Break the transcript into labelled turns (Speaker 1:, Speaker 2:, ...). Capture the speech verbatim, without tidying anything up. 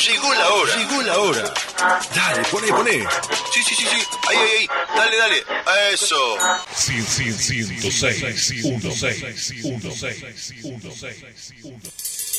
Speaker 1: Llegó la hora. Llegó la hora. Dale, poné, poné. Sí, sí, sí, sí. Ahí, ahí, ahí. Dale, dale. Eso.
Speaker 2: ciento seis punto seis, ciento seis punto seis, ciento seis punto seis.